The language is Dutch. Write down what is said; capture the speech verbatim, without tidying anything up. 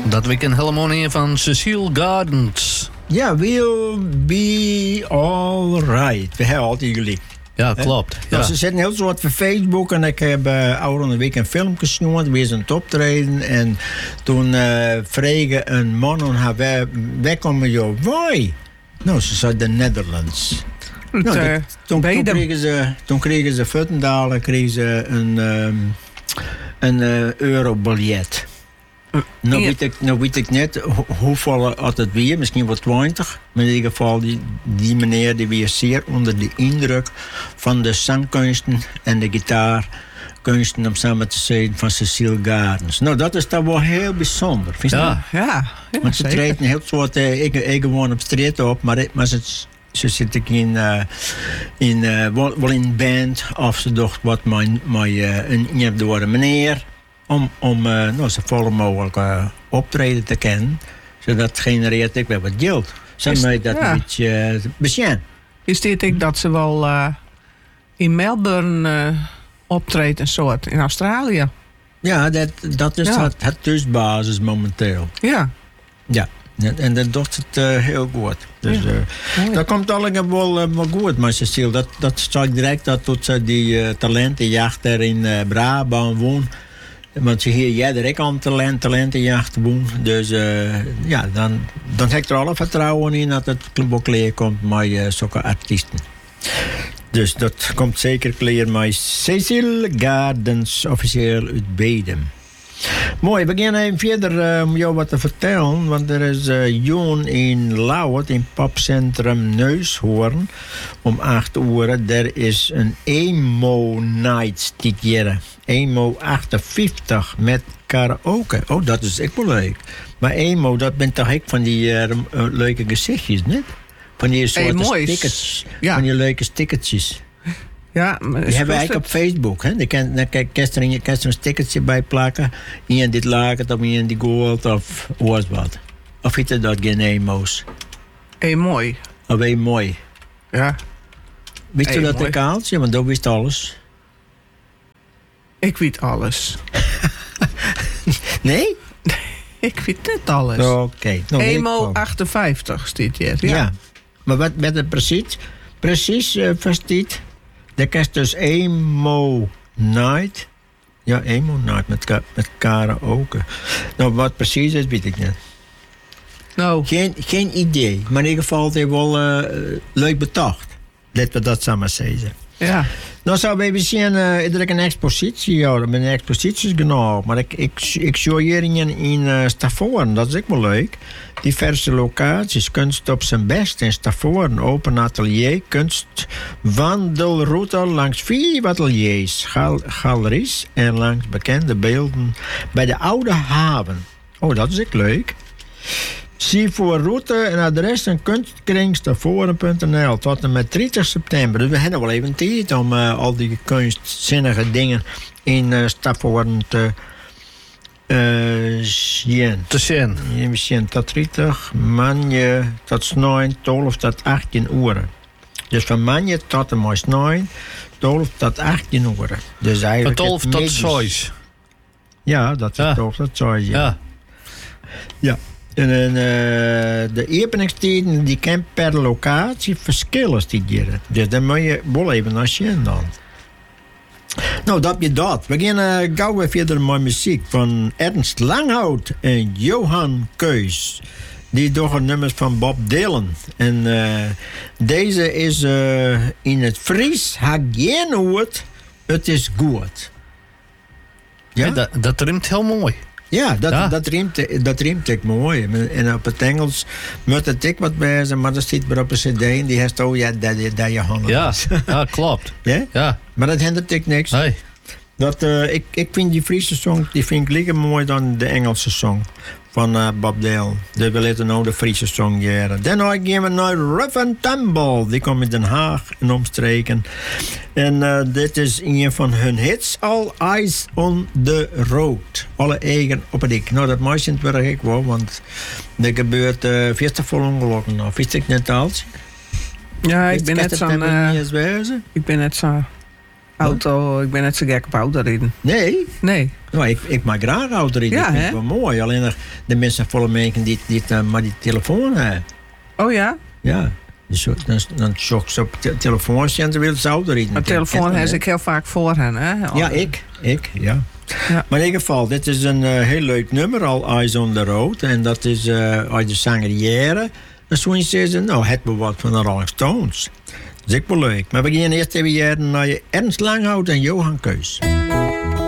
Dat weekend helemaal in van Cecile Gardens. Ja, we'll be alright. We hebben altijd jullie. Ja, klopt. Ja. Nou, ze zetten heel zo wat voor Facebook en ik heb uh, ouder de week een film gesnoerd. We zijn het optreden en toen uh, vregen een man en haar, waar, waar komen jou? Why? Nou, ze zei de Netherlands. Het, Nou, uh, dat, toen, toen, kregen ze, toen kregen ze Vuttendalen kregen ze een, um, een uh, eurobiljet. Uh, nou, ja. weet ik, nou weet ik net ho- hoeveel had het weer, misschien wel twintig. Maar in ieder geval, die, die meneer die weer zeer onder de indruk van de zangkunsten en de gitaarkunsten, om samen te zeggen, van Cecile Gardens. Nou, dat is dan wel heel bijzonder. Vind je Ja. dat? Ja, ja, Want ze zeker. treden heel soort, uh, ik, ik gewoon op straat op, maar, maar ze, ze zitten in, uh, in, uh, wel, wel in een band, of ze dacht wat mijn, mijn uh, een, een door een meneer, om, om uh, nou, zo vol mogelijk uh, optreden te kennen, zodat genereert ik weer wat geld. Zo Is- mij dat ja. een beetje uh, besjen. Is dit ik dat ze wel uh, in Melbourne uh, optreedt en soort in Australië? Ja, dat, dat is Ja. het, het thuisbasis momenteel. Ja. Ja. En, en dat doet het uh, heel goed. Dus Ja. uh, Mooi. dat komt allemaal wel, uh, wel goed, maar Cecile, dat, dat zag ik direct dat tot ze die uh, talentenjacht er in uh, Brabant woont. Want ze hier jij er ook aan talent, talentenjacht woont. Dus uh, ja, dan, dan heb ik er alle vertrouwen in dat het wel klaar komt met uh, zulke artiesten. Dus dat komt zeker klaar met Cecile Gardens, officieel uit Bedum. Mooi, we gaan even verder uh, om jou wat te vertellen. Want er is uh, Joen in Lauwert, in Popcentrum Neushoorn. Om acht uur. Er is een emo-night dit jaar. Emo achtenvijftig met karaoke. Oh, dat is echt wel leuk. Maar emo, dat bent toch ik van die uh, uh, leuke gezichtjes, niet? Van die soorten Emo's. stickers. Ja. Van die leuke stickertjes. Ja, maar Die is hebben we kost eigenlijk op Facebook. Hè? Daar kan daar kan je er een- kan je er een stickertje bij plakken. Hier dit laken of hier die gold of wat wat. Of heet het dat geen emo's? het- Hey, mooi. Of weer mooi. Ja. Wist je Hey, dat mooi. ik haalt? Ja, want dat wist alles. Ik weet alles. Nee? Ik weet net alles. Oké. Nou, weet ik Emo wel. achtenvijftig staat hier. Ja. Ja. Maar wat met het precies? Precies uh, verstiet. Dat is dus emo night. Ja, emo night met, ka- met karaoke. Nou, wat precies is, weet ik niet. Nou, Geen, geen idee, maar in ieder geval het is wel uh, leuk bedacht. Laten we dat samen zeggen. ja. Nou zou we even zien, uh, er is een expositie, ja, er zijn exposities genoeg. Maar ik, ik, ik zie hier in, in uh, Stavoren, dat is ook wel leuk. Diverse locaties, kunst op zijn best in Stavoren, open atelier, kunst, wandelroute langs vier ateliers, gal, galeries en langs bekende beelden bij de Oude Haven. Oh, dat is ook leuk. Zie voor route en adres en kunstkring stavoren punt n l tot en met dertig september. Dus we hebben wel even tijd om uh, al die kunstzinnige dingen in uh, Stavoren te uh, zien. Te zien. Ja, we zien tot dertig, manje tot negen, twaalf tot achttien uur. Dus van manje tot en met negen, twaalf tot achttien uur. Dus Van eigenlijk twaalf het tot medisch. zes. Ja, dat is Ja. twaalf tot zes. Ja. Ja. Ja. En uh, de openingstijden die kan per locatie verschillen die jaren. Dus dan moet je wel even naar zien dan. Nou, dat je dat. We gaan uh, gauw weer verder met muziek van Ernst Langhout en Johan Keus. Die doen nummers van Bob Dylan. En uh, deze is uh, in het Fries. Ha geen woord. Het is goed. Ja? Ja, dat, dat rimt heel mooi. Ja, dat, Ja. dat, riemt, dat riemt ik mooi. En op het Engels moet het ik wat bij zijn, maar dat zit maar op een cd en die heeft oh ja, dat, dat je handen Ja, is. ja klopt. Ja? Ja. Maar dat hindert ik niks. Hey. Dat, uh, ik, ik vind die Friese song die vind ik liever mooi dan de Engelse song van uh, Bob Dylan. Dus we laten nou de Friese song jaren. Dan gaan we naar Rough and Tumble. Die komt in Den Haag en omstreken. En uh, dit is een van hun hits. All Eyes on the Road. Alle eigen op het dik. Nou, dat meisje het werk ik wel, want er gebeurt uh, veertig vol ongelukken. Nou, wist ik net al. Ja, ik ben net zo'n... Uh, uh, ik ben net zo... Auto, ik ben net zo gek op autorijden. Nee? Nee. Nou, ik, ik mag graag autorijden. Ja, dat vind hè? ik wel mooi. Alleen er- de mensen volle mensen die, die uh, maar die telefoon hebben. Oh ja? Ja. Dus zo- dan dan zoek ze op de telefoon en ze willen ze autorijden. Mijn telefoon heb ik heel vaak voor hen, hè? Ja, ik. Ik, ja. Ja. Maar in ieder geval, dit is een uh, heel leuk nummer, al Eyes on the Road. En dat is uh, uit de Sangrière. En toen zei ze, nou, het me wat van de Rolling Stones. Dat is ook wel leuk. Maar we gaan eerst even jaren naar je Ernst Langhout en Johan Keus.